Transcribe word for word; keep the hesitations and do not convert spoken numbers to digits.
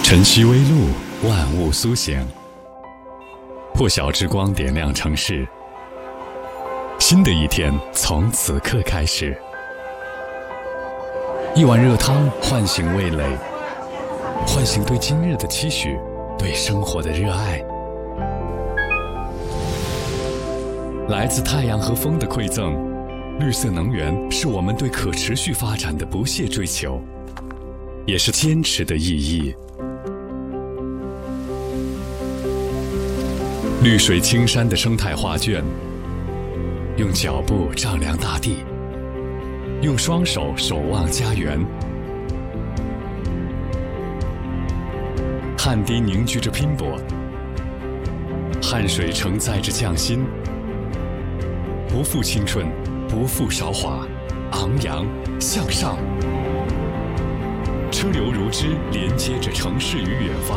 晨曦微露，万物苏醒。破晓之光点亮城市，新的一天从此刻开始。一碗热汤唤醒味蕾，唤醒对今日的期许，对生活的热爱。来自太阳和风的馈赠，绿色能源是我们对可持续发展的不懈追求，也是坚持的意义。绿水青山的生态画卷，用脚步丈量大地，用双手守望家园。汗滴凝聚着拼搏，汗水承载着匠心。不负青春，不负韶华，昂扬向上。车流如织，连接着城市与远方。